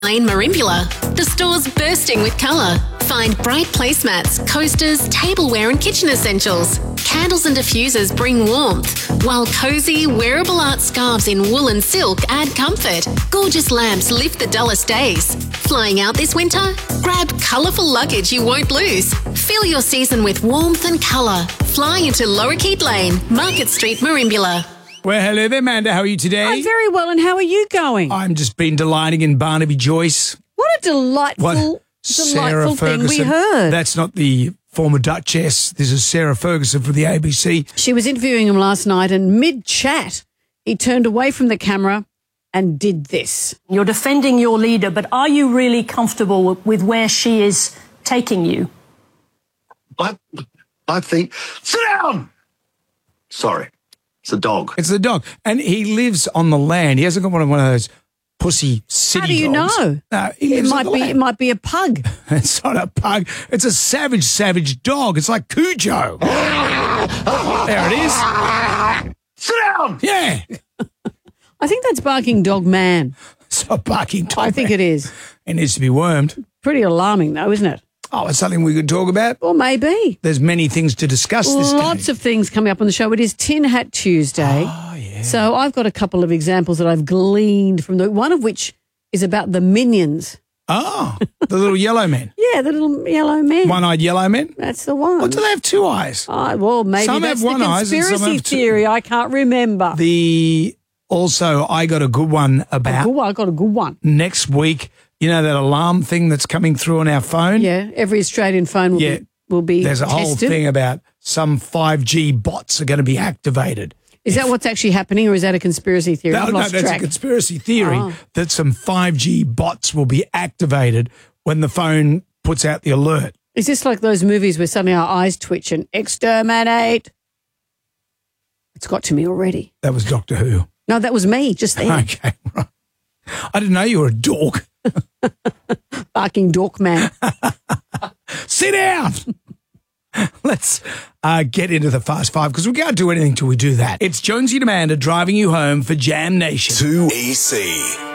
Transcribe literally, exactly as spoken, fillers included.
Lane Merimbula. The store's bursting with colour. Find bright placemats, coasters, tableware and kitchen essentials. Candles and diffusers bring warmth, while cosy, wearable art scarves in wool and silk add comfort. Gorgeous lamps lift the dullest days. Flying out this winter? Grab colourful luggage you won't lose. Fill your season with warmth and colour. Fly into Lower Keat Lane, Market Street, Merimbula. Well, hello there, Amanda. How are you today? I'm very well, and how are you going? I'm just been delighting in Barnaby Joyce. What a delightful, What? delightful Sarah thing Ferguson. we heard. That's not the former Duchess. This is Sarah Ferguson from the A B C. She was interviewing him last night, and mid-chat, he turned away from the camera and did this. You're defending your leader, but are you really comfortable with where she is taking you? I, I think... Sit down! Sorry. It's a dog. It's the dog. And he lives on the land. He hasn't got one of, one of those pussy city How do you dogs. know? No, he It lives on might the be. land. It might be a pug. It's not a pug. It's a savage, savage dog. It's like Cujo. There it is. Sit down! Yeah. I think that's barking dog man. Stop barking. Dog I think man. it is. It needs to be wormed. Pretty alarming, though, isn't it? Oh, it's something we could talk about. Or maybe. There's many things to discuss this Lots day. of things coming up on the show. It is Tin Hat Tuesday. Oh, yeah. So I've got a couple of examples that I've gleaned from the one of which is about the Minions. Oh, the little yellow men. Yeah, the little yellow man. One-eyed yellow men. That's the one. Or do they have two eyes? Oh, well, maybe Some that's have one the eyes and some conspiracy have two. theory. I can't remember. The also, I got a good one about Oh, I got a good one. next week. You know that alarm thing that's coming through on our phone? Yeah, every Australian phone will Yeah. be will be There's a tested. whole thing about some five G bots are going to be activated. Is that what's actually happening, or is that a conspiracy theory? No, I've no, lost that's track. a conspiracy theory Oh. that some five G bots will be activated when the phone puts out the alert. Is this like those movies where suddenly our eyes twitch and exterminate? It's got to me already. That was Doctor Who. No, that was me just then. Okay, right. I didn't know you were a dork. Barking dork man. Sit down. Let's uh, get into the Fast Five because we can't do anything till we do that. It's Jonesy and Amanda driving you home for Jam Nation. two E C.